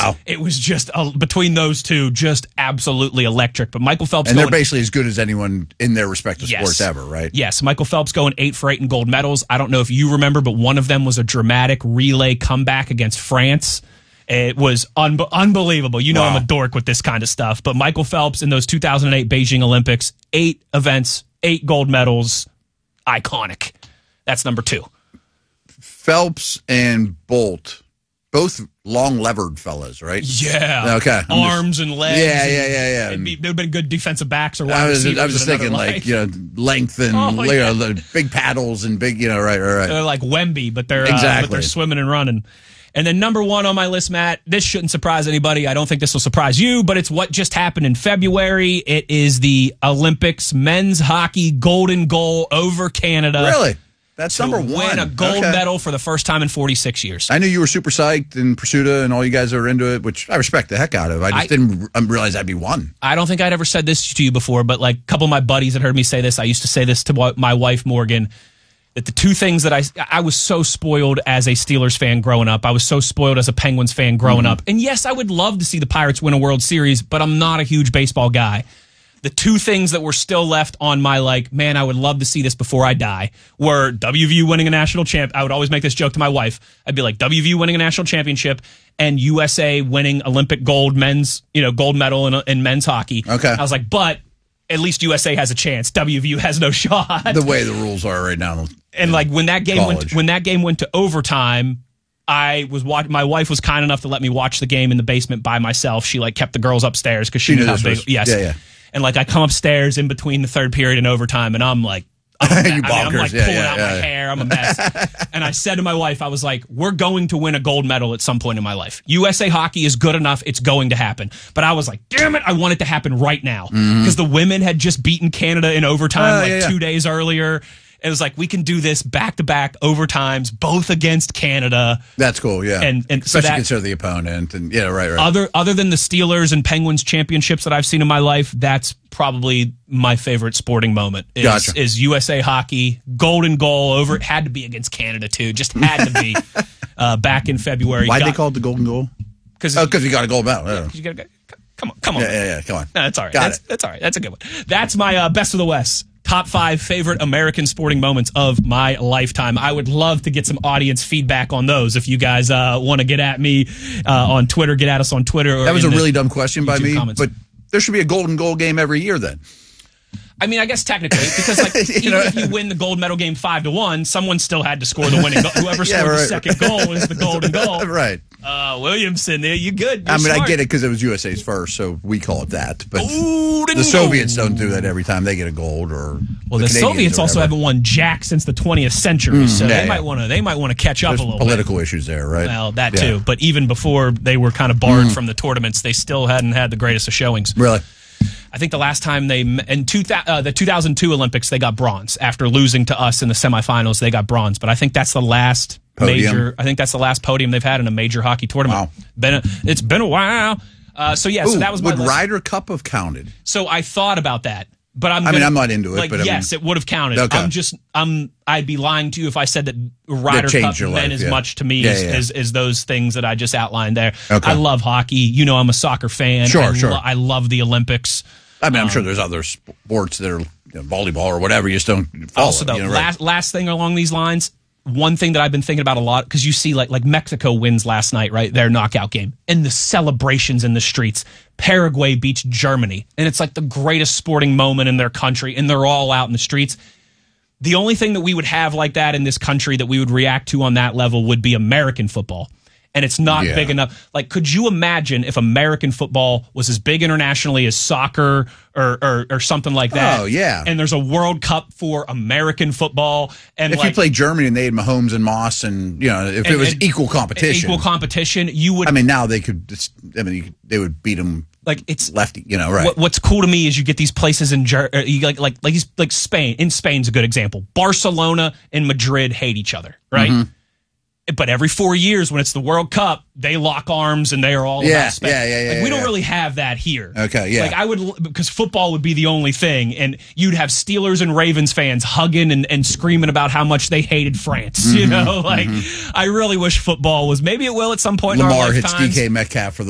Wow. It was just, between those two, just absolutely electric. But Michael Phelps... And they're basically as good as anyone in their respective sports ever, right? Yes. Michael Phelps going 8 for 8 in gold medals. I don't know if you remember, but one of them was a dramatic relay comeback against France. It was unbelievable. You know, wow. I'm a dork with this kind of stuff. But Michael Phelps in those 2008 Beijing Olympics, 8 events, 8 gold medals, iconic. That's number 2. Phelps and Bolt, both long-levered fellas, right? Yeah. Okay. Arms and legs. Yeah. They would have been good defensive backs or wide I was receivers. just thinking, like, length and the big paddles and big, right. They're like Wemby, but they're swimming and running. And then number 1 on my list, Matt, this shouldn't surprise anybody. I don't think this will surprise you, but it's what just happened in February. It is the Olympics men's hockey golden goal over Canada. Really? That's number 1. Win a gold medal for the first time in 46 years. I knew you were super psyched and Pursuta and all you guys are into it, which I respect the heck out of. I just didn't realize that'd be 1. I don't think I'd ever said this to you before, but like a couple of my buddies had heard me say this. I used to say this to my wife, Morgan, that the 2 things that I was so spoiled as a Steelers fan growing up. I was so spoiled as a Penguins fan growing up. And yes, I would love to see the Pirates win a World Series, but I'm not a huge baseball guy. The 2 things that were still left on my, like, man, I would love to see this before I die, were WVU winning a national champ. I would always make this joke to my wife. I'd be like, WVU winning a national championship and USA winning Olympic gold gold medal in men's hockey. Okay. I was like, but at least USA has a chance. WVU has no shot. The way the rules are right now. And like when that game went to overtime, my wife was kind enough to let me watch the game in the basement by myself. She like kept the girls upstairs because she knew how big. Yes. Yeah. And like I come upstairs in between the third period and overtime, and I'm like, I'm like pulling out my hair. I'm a mess. And I said to my wife, I was like, we're going to win a gold medal at some point in my life. USA hockey is good enough. It's going to happen. But I was like, damn it, I want it to happen right now. Because the women had just beaten Canada in overtime 2 days earlier. It was like, we can do this back-to-back overtimes, both against Canada. That's cool, yeah. And especially consider the opponent. And right. Other than the Steelers and Penguins championships that I've seen in my life, that's probably my favorite sporting moment is USA hockey, golden goal over. It had to be against Canada, too. Just had to be back in February. Why'd they call it the golden goal? Because you got a gold medal. Yeah, you got come on. Yeah, come on. No, that's all right. That's all right. That's a good one. That's my best of the West. Top 5 favorite American sporting moments of my lifetime. I would love to get some audience feedback on those. If you guys want to get at me on Twitter, get at us on Twitter. That was a really dumb question by me, comments. But there should be a golden goal game every year then. I mean, I guess technically, because like even if you win the gold medal game 5-1, someone still had to score the winning goal. Whoever scored the second goal is the golden goal. Right. Williamson, there you good. You're smart. I get it because it was USA's first, so we call it that. But the Soviets don't do that every time they get a gold. The Soviets also haven't won jack since the 20th century, so they might want to catch up a little. Political issues there, right? Well, that too. But even before they were kind of barred from the tournaments, they still hadn't had the greatest of showings. Really. I think the last time the 2002 Olympics, they got bronze. After losing to us in the semifinals, they got bronze. But I think that's the last podium. I think that's the last podium they've had in a major hockey tournament. Wow. It's been a while. So that was my would list. Ryder Cup have counted? So I thought about that. But I'm not into it. But yes, it would have counted. Okay. I'd be lying to you if I said that Ryder Cup meant as much to me as those things that I just outlined there. Okay. I love hockey. You know, I'm a soccer fan. Sure. I love the Olympics. I mean, I'm sure there's other sports that are volleyball or whatever. You just don't follow. Also, last thing along these lines, one thing that I've been thinking about a lot, because you see like Mexico wins last night, right? Their knockout game. And the celebrations in the streets. Paraguay beats Germany. And it's like the greatest sporting moment in their country. And they're all out in the streets. The only thing that we would have like that in this country that we would react to on that level would be American football. And it's not big enough. Like, could you imagine if American football was as big internationally as soccer or something like that? Oh, yeah. And there's a World Cup for American football. And if you played Germany and they had Mahomes and Moss and, if it was equal competition. You would. I mean, now they could, they would beat them. Like it's lefty, right. What's cool to me is you get these places in like Spain. In Spain's a good example. Barcelona and Madrid hate each other, right? Mm-hmm. But every 4 years, when it's the World Cup, they lock arms and they are all about Spain. Yeah. We don't really have that here. Okay, yeah. Like because football would be the only thing, and you'd have Steelers and Ravens fans hugging and screaming about how much they hated France. I really wish football was. Maybe it will at some point in our Lamar lifetimes. hits DK Metcalf for